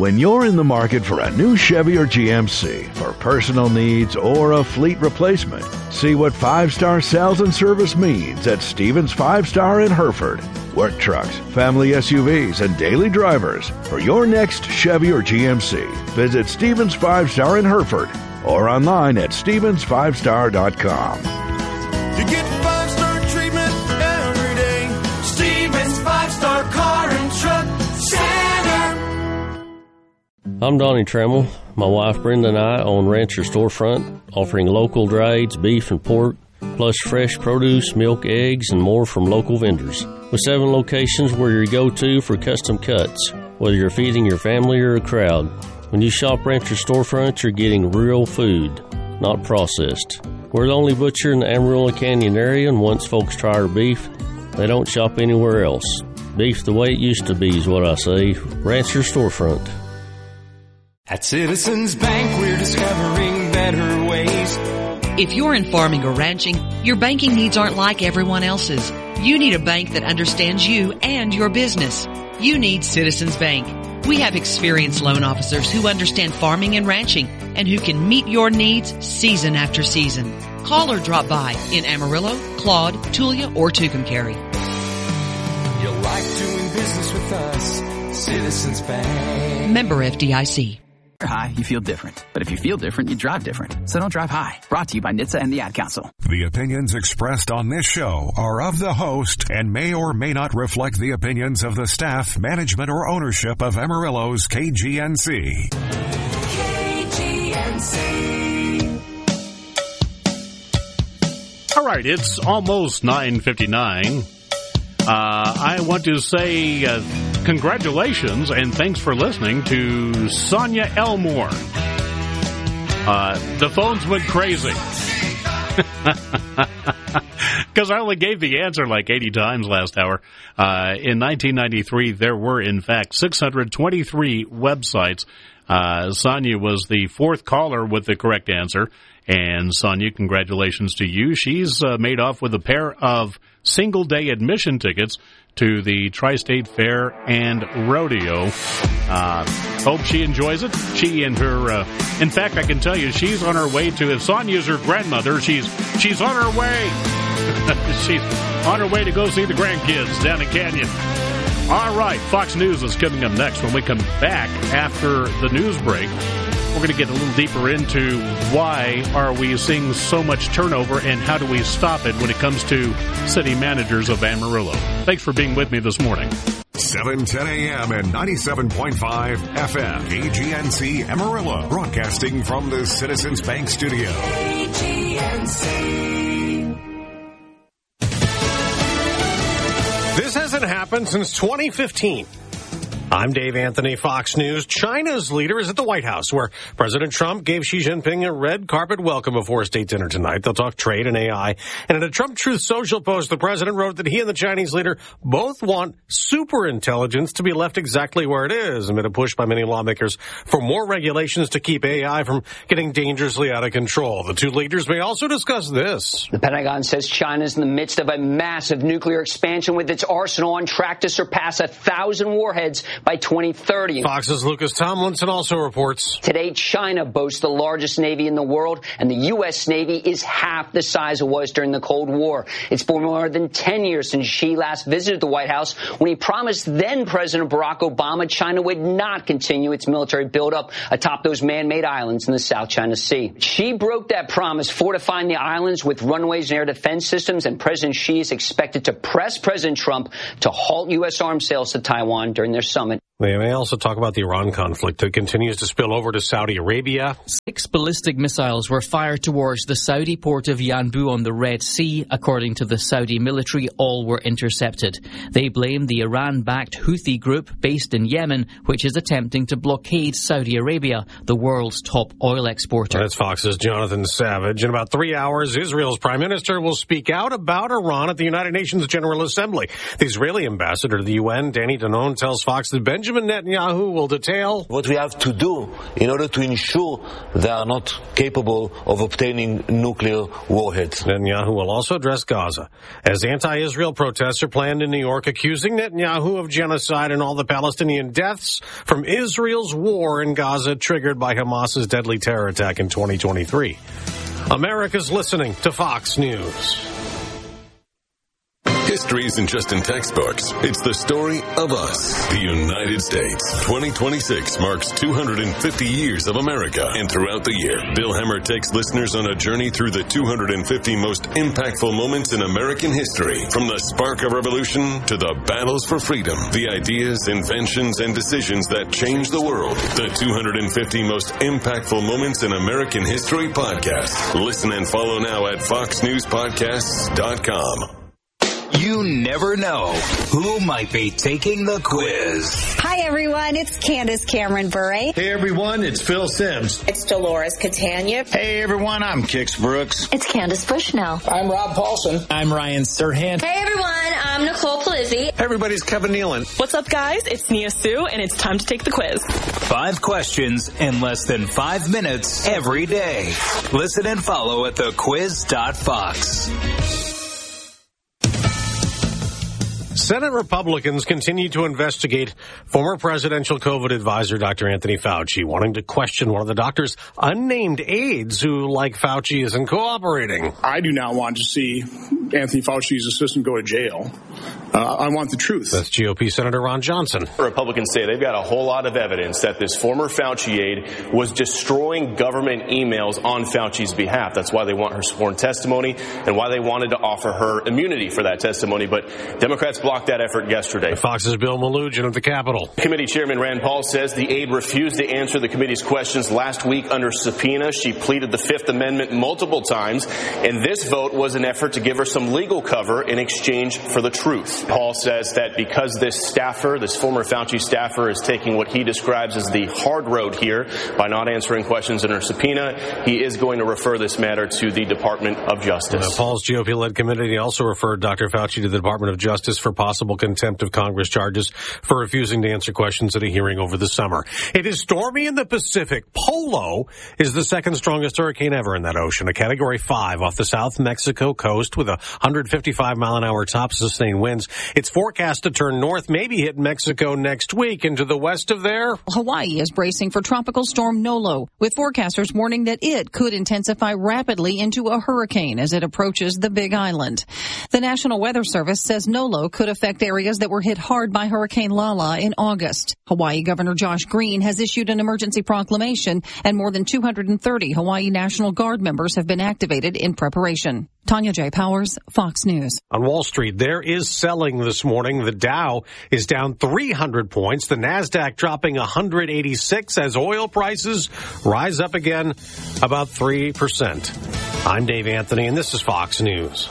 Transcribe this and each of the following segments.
When you're in the market for a new Chevy or GMC for personal needs or a fleet replacement, see what 5-star sales and service means at Stevens 5-Star in Hereford. Work trucks, family SUVs, and daily drivers. For your next Chevy or GMC, visit Stevens 5-Star in Hereford or online at stevens5star.com. You get 5-star treatment every day. Stevens 5-Star Car and Truck Center. I'm Donnie Trammell. My wife Brenda and I own Rancher Storefront, offering local dry aged beef and pork, plus fresh produce, milk, eggs, and more from local vendors. With 7 locations, we're your go-to for custom cuts, whether you're feeding your family or a crowd. When you shop Rancher Storefront, you're getting real food, not processed. We're the only butcher in the Amarillo Canyon area, and once folks try our beef, they don't shop anywhere else. Beef the way it used to be is what I say. Rancher Storefront. At Citizens Bank, we're discovering better ways. If you're in farming or ranching, your banking needs aren't like everyone else's. You need a bank that understands you and your business. You need Citizens Bank. We have experienced loan officers who understand farming and ranching and who can meet your needs season after season. Call or drop by in Amarillo, Claude, Tulia, or Tucumcari. You'll like doing business with us, Citizens Bank. Member FDIC. High, you feel different. But if you feel different, you drive different. So don't drive high. Brought to you by NHTSA and the Ad Council. The opinions expressed on this show are of the host and may or may not reflect the opinions of the staff, management, or ownership of Amarillo's KGNC. KGNC. All right, it's almost 9:59. I want to say congratulations and thanks for listening to Sonia Elmore. The phones went crazy. Because I only gave the answer like 80 times last hour. In 1993, there were, in fact, 623 websites. Sonia was the 4th caller with the correct answer. And Sonia, congratulations to you. She's made off with a pair of single-day admission tickets to the Tri-State Fair and Rodeo. Hope she enjoys it. She and her, in fact, I can tell you, she's on her way to, if Sonia's her grandmother, she's on her way. She's on her way to go see the grandkids down in Canyon. All right, Fox News is coming up next. When we come back after the news break, we're going to get a little deeper into why are we seeing so much turnover and how do we stop it when it comes to city managers of Amarillo. Thanks for being with me this morning. 7:10 a.m. and 97.5 FM. KGNC Amarillo. Broadcasting from the Citizens Bank Studio. KGNC. This hasn't happened since 2015. I'm Dave Anthony, Fox News. China's leader is at the White House, where President Trump gave Xi Jinping a red carpet welcome before a state dinner tonight. They'll talk trade and AI. And in a Trump Truth Social post, the president wrote that he and the Chinese leader both want superintelligence to be left exactly where it is, amid a push by many lawmakers for more regulations to keep AI from getting dangerously out of control. The two leaders may also discuss this. The Pentagon says China's in the midst of a massive nuclear expansion, with its arsenal on track to surpass 1,000 warheads by 2030. Fox's Lucas Tomlinson also reports. Today, China boasts the largest Navy in the world, and the U.S. Navy is half the size it was during the Cold War. It's been more than 10 years since Xi last visited the White House, when he promised then-President Barack Obama China would not continue its military buildup atop those man-made islands in the South China Sea. Xi broke that promise, fortifying the islands with runways and air defense systems, and President Xi is expected to press President Trump to halt U.S. arms sales to Taiwan during their summit. They may also talk about the Iran conflict that continues to spill over to Saudi Arabia. 6 ballistic missiles were fired towards the Saudi port of Yanbu on the Red Sea. According to the Saudi military, all were intercepted. They blame the Iran-backed Houthi group based in Yemen, which is attempting to blockade Saudi Arabia, the world's top oil exporter. That's Fox's Jonathan Savage. In about 3 hours, Israel's prime minister will speak out about Iran at the United Nations General Assembly. The Israeli ambassador to the UN, Danny Danon, tells Fox that Benjamin Netanyahu will detail what we have to do in order to ensure they are not capable of obtaining nuclear warheads. Netanyahu will also address Gaza as anti-Israel protests are planned in New York, accusing Netanyahu of genocide and all the Palestinian deaths from Israel's war in Gaza triggered by Hamas's deadly terror attack in 2023. America's listening to Fox News. History isn't just in textbooks. It's the story of us, the United States. 2026 marks 250 years of America, and throughout the year, Bill Hemmer takes listeners on a journey through the 250 most impactful moments in American history. From the spark of revolution to the battles for freedom, the ideas, inventions, and decisions that changed the world. The 250 most impactful moments in American history podcast. Listen and follow now at foxnewspodcasts.com. You never know who might be taking the quiz. Hi, everyone. It's Candace Cameron Bure. Hey, everyone. It's Phil Sims. It's Dolores Catania. Hey, everyone. I'm Kix Brooks. It's Candace Bushnell. I'm Rob Paulson. I'm Ryan Serhant. Hey, everyone. I'm Nicole Palizzi. Hey, everybody's Kevin Nealon. What's up, guys? It's Nia Sue, and it's time to take the quiz. 5 questions in less than 5 minutes every day. Listen and follow at thequiz.fox. Senate Republicans continue to investigate former presidential COVID advisor Dr. Anthony Fauci, wanting to question one of the doctor's unnamed aides who, like Fauci, isn't cooperating. I do not want to see Anthony Fauci's assistant go to jail. I want the truth. That's GOP Senator Ron Johnson. Republicans say they've got a whole lot of evidence that this former Fauci aide was destroying government emails on Fauci's behalf. That's why they want her sworn testimony and why they wanted to offer her immunity for that testimony. But Democrats blocked that effort yesterday. Fox's Bill Malugin at the Capitol. Committee Chairman Rand Paul says the aide refused to answer the committee's questions last week under subpoena. She pleaded the Fifth Amendment multiple times, and this vote was an effort to give her some legal cover in exchange for the truth. Paul says that because this former Fauci staffer, is taking what he describes as the hard road here by not answering questions under subpoena, he is going to refer this matter to the Department of Justice. Paul's GOP-led committee also referred Dr. Fauci to the Department of Justice for possible contempt of Congress charges for refusing to answer questions at a hearing over the summer. It is stormy in the Pacific. Polo is the second strongest hurricane ever in that ocean, a Category 5 off the South Mexico coast with 155-mile-an-hour top sustained winds. It's forecast to turn north, maybe hit Mexico next week. Into the west of there, Hawaii is bracing for Tropical Storm Nolo, with forecasters warning that it could intensify rapidly into a hurricane as it approaches the Big Island. The National Weather Service says Nolo could affect areas that were hit hard by Hurricane Lala in August. Hawaii Governor Josh Green has issued an emergency proclamation, and more than 230 Hawaii National Guard members have been activated in preparation. Tanya J. Powers, Fox News. On Wall Street, there is selling this morning. The Dow is down 300 points. The Nasdaq dropping 186 as oil prices rise up again about 3%. I'm Dave Anthony, and this is Fox News.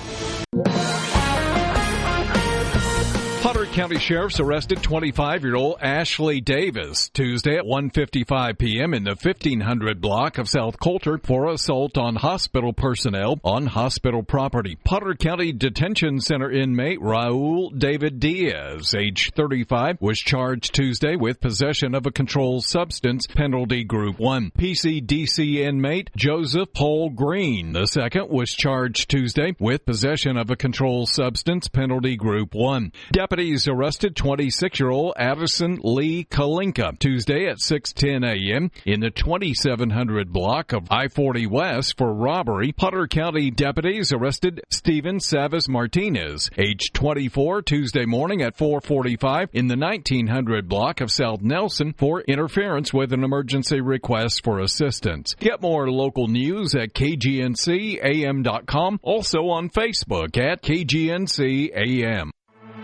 Potter County Sheriff's arrested 25-year-old Ashley Davis Tuesday at 1:55 p.m. in the 1500 block of South Coulter for assault on hospital personnel on hospital property. Potter County Detention Center inmate Raul David Diaz, age 35, was charged Tuesday with possession of a controlled substance, penalty group 1. PCDC inmate Joseph Paul Green II was charged Tuesday with possession of a controlled substance, penalty group 1. Deputies arrested 26-year-old Addison Lee Kalinka Tuesday at 6:10 a.m. in the 2700 block of I-40 West for robbery. Potter County deputies arrested Steven Savas Martinez, age 24, Tuesday morning at 4:45 in the 1900 block of South Nelson for interference with an emergency request for assistance. Get more local news at KGNCAM.com, also on Facebook at KGNCAM.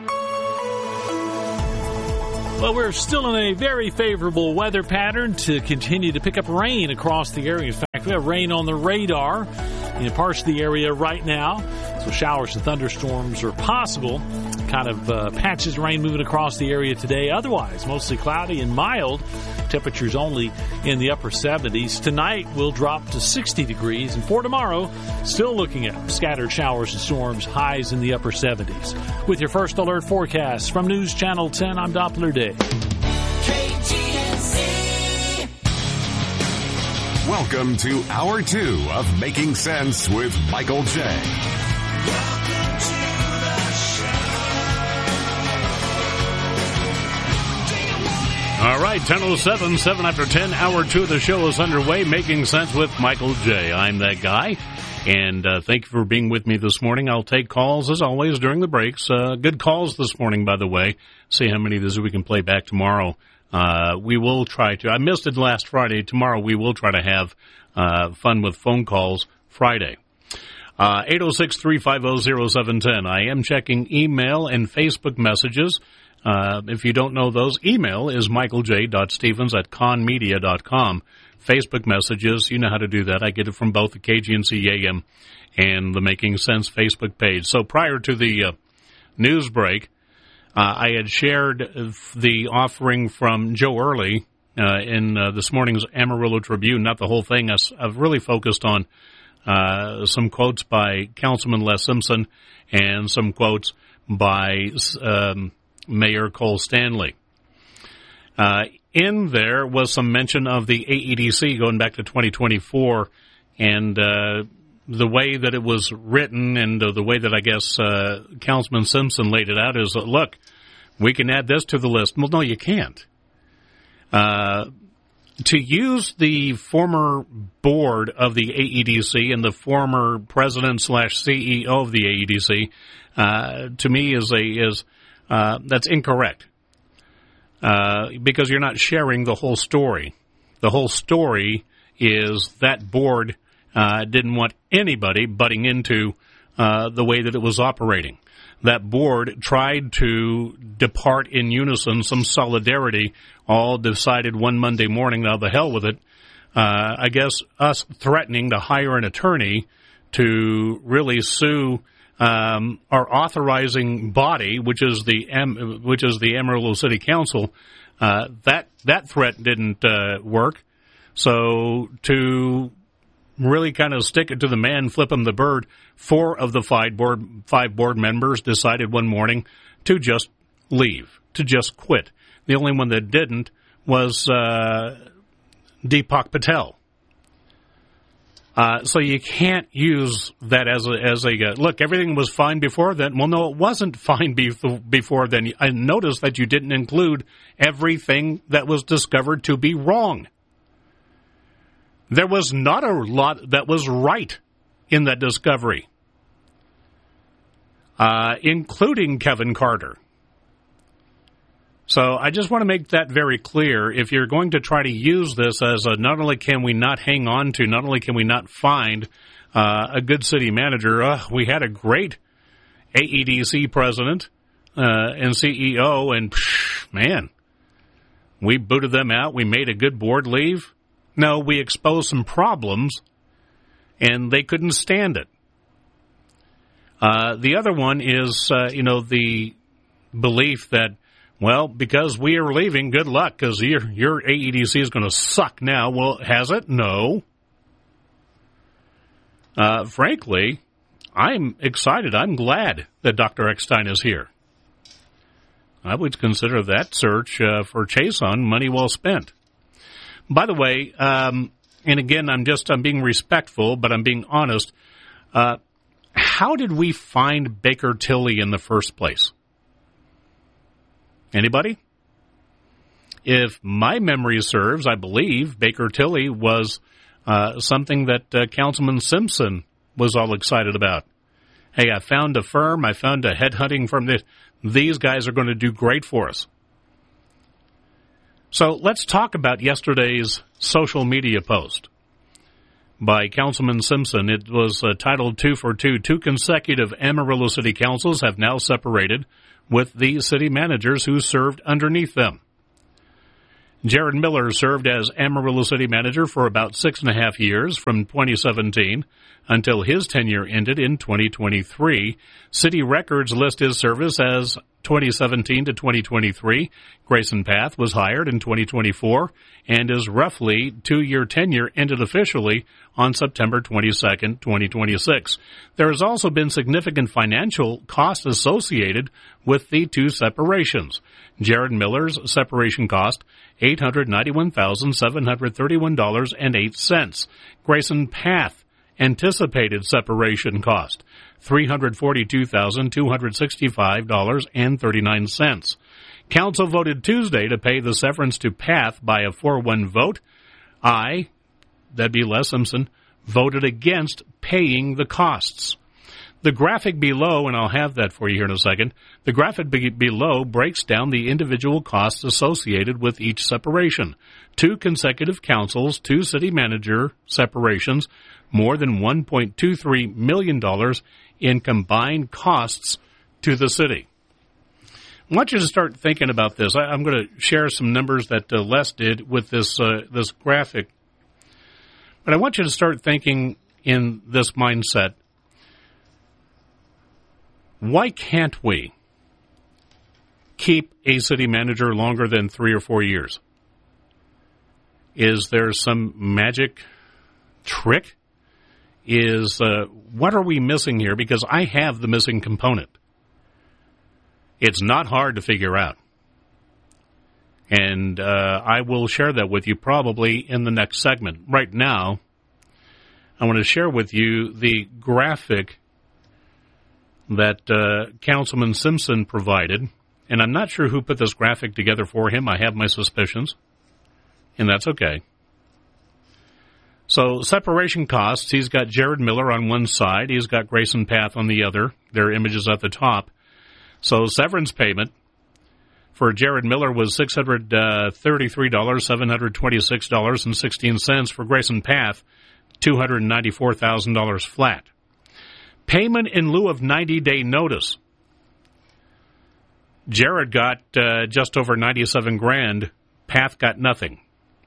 Well, we're still in a very favorable weather pattern to continue to pick up rain across the area. In fact, we have rain on the radar in parts of the area right now. So showers and thunderstorms are possible. Kind of patches of rain moving across the area today. Otherwise, mostly cloudy and mild. Temperatures only in the upper 70s. Tonight will drop to 60 degrees. And for tomorrow, still looking at scattered showers and storms, highs in the upper 70s. With your first alert forecast from News Channel 10, I'm Doppler Day. Welcome to Hour 2 of Making Sense with Michael J. All right, 10:07, 7 after 10, Hour 2 of the show is underway, Making Sense with Michael J. I'm that guy, and thank you for being with me this morning. I'll take calls, as always, during the breaks. Good calls this morning, by the way. See how many of these we can play back tomorrow. We will try to. I missed it last Friday. Tomorrow we will try to have fun with phone calls Friday. 806-350-0710. I am checking email and Facebook messages. If you don't know those, email is michaelj.stevens@conmedia.com. Facebook messages, you know how to do that. I get it from both the KGNC AM and the Making Sense Facebook page. So prior to the news break, I had shared the offering from Joe Early in this morning's Amarillo Tribune, not the whole thing. I've really focused on some quotes by Councilman Les Simpson and some quotes by Mayor Cole Stanley. In there was some mention of the AEDC going back to 2024, and the way that it was written and the way that I guess Councilman Simpson laid it out is, look, we can add this to the list. Well, no, you can't. To use the former board of the AEDC and the former president/CEO of the AEDC, to me is that's incorrect, because you're not sharing the whole story. The whole story is that board didn't want anybody butting into the way that it was operating. That board tried to depart in unison, some solidarity, all decided one Monday morning, now the hell with it. I guess us threatening to hire an attorney to really sue our authorizing body, which is the Amarillo City Council, that threat didn't work. So to really kind of stick it to the man, flip him the bird, 4 of the 5 board members decided one morning to just leave, to just quit. The only one that didn't was Deepak Patel. So you can't use that as a look, everything was fine before then. Well, no, it wasn't fine before then. I noticed that you didn't include everything that was discovered to be wrong. There was not a lot that was right in that discovery, including Kevin Carter. So I just want to make that very clear. If you're going to try to use this as not only can we not hang on to, not only can we not find a good city manager, we had a great AEDC president and CEO, and man, we booted them out. We made a good board leave. No, we exposed some problems, and they couldn't stand it. The other one is, the belief that, well, because we are leaving, good luck, because your AEDC is going to suck now. Well, has it? No. Frankly, I'm excited. I'm glad that Dr. Eckstein is here. I would consider that search for Chason money well spent. By the way, and again, I'm being respectful, but I'm being honest. How did we find Baker Tilly in the first place? Anybody? If my memory serves, I believe Baker Tilly was something that Councilman Simpson was all excited about. Hey, I found a firm. I found a headhunting firm. These guys are going to do great for us. So let's talk about yesterday's social media post by Councilman Simpson. It was titled 2 for 2. 2 consecutive Amarillo City Councils have now separated with the city managers who served underneath them. Jared Miller served as Amarillo City Manager for about 6.5 years from 2017 until his tenure ended in 2023. City records list his service as 2017 to 2023. Grayson Path was hired in 2024, and his roughly 2-year tenure ended officially on September 22nd, 2026. There has also been significant financial costs associated with the two separations. Jared Miller's separation cost, $891,731.08. Grayson Path anticipated separation cost, $342,265.39. Council voted Tuesday to pay the severance to Path by a 4-1 vote. That'd be Les Simpson, voted against paying the costs. The graphic below, and I'll have that for you here in a second, the graphic below breaks down the individual costs associated with each separation. 2 consecutive councils, 2 city manager separations, more than $1.23 million in combined costs to the city. I want you to start thinking about this. I'm going to share some numbers that Les did with this graphic. But I want you to start thinking in this mindset. Why can't we keep a city manager longer than 3 or 4 years? Is there some magic trick? What are we missing here? Because I have the missing component. It's not hard to figure out. And I will share that with you probably in the next segment. Right now, I want to share with you the graphic that Councilman Simpson provided. And I'm not sure who put this graphic together for him. I have my suspicions. And that's okay. So separation costs, he's got Jared Miller on one side. He's got Grayson Path on the other. Their images at the top. So severance payment for Jared Miller was $633,726.16. For Grayson Path, $294,000 flat. Payment in lieu of 90-day notice. Jared got just over $97,000. Path got nothing.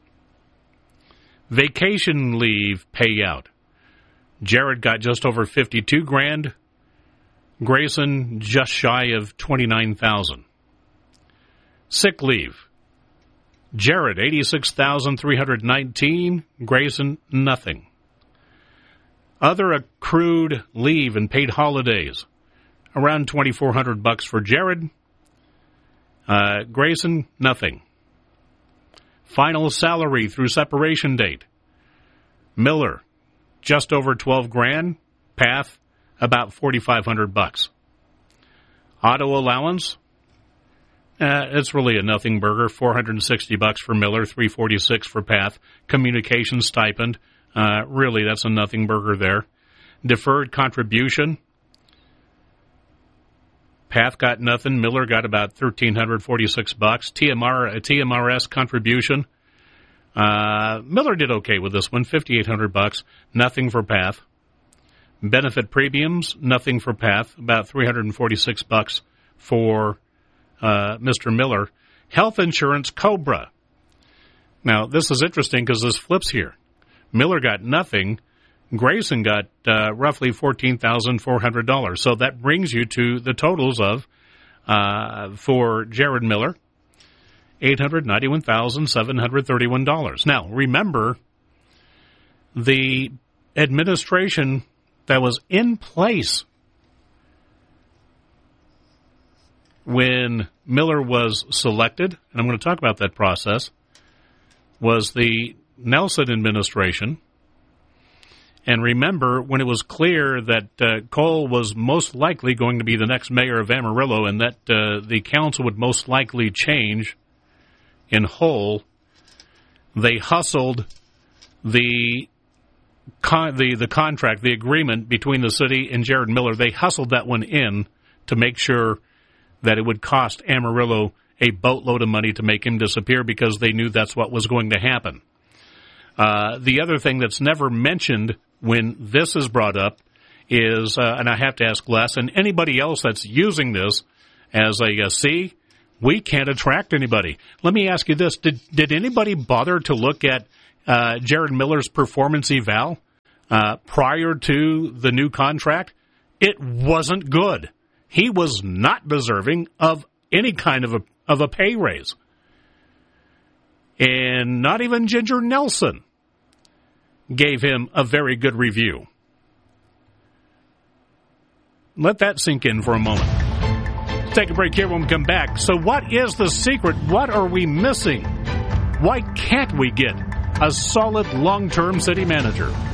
Vacation leave payout. Jared got just over $52,000. Grayson just shy of $29,000. Sick leave. Jared $86,319. Grayson nothing. Other accrued leave and paid holidays, around $2,400 for Jared. Grayson nothing. Final salary through separation date. Miller, just over $12,000. Path, about $4,500. Auto allowance, it's really a nothing burger. $460 for Miller, $346 for Path. Communication stipend, really that's a nothing burger there. Deferred contribution. Path got nothing. Miller got about $1,346. TMRS contribution. Miller did okay with this one, $5,800. Nothing for Path. Benefit premiums, nothing for Path. About $346 for Mr. Miller. Health insurance, Cobra. Now, this is interesting because this flips here. Miller got nothing. Grayson got roughly $14,400. So that brings you to the totals of, for Jared Miller, $891,731. Now, remember, the administration that was in place when Miller was selected, and I'm going to talk about that process, was the Nelson administration. And remember, when it was clear that Cole was most likely going to be the next mayor of Amarillo and that the council would most likely change in whole, they hustled the contract, the agreement between the city and Jared Miller. They hustled that one in to make sure that it would cost Amarillo a boatload of money to make him disappear because they knew that's what was going to happen. The other thing that's never mentioned when this is brought up is, and I have to ask Les and anybody else that's using this as a see, we can't attract anybody. Let me ask you this. Did anybody bother to look at Jared Miller's performance eval prior to the new contract? It wasn't good. he was not deserving of any kind of a pay raise. And not even Ginger Nelson gave him a very good review. Let that sink in for a moment. Let's take a break here when we come back. So what is the secret? What are we missing? Why can't we get a solid long-term city manager?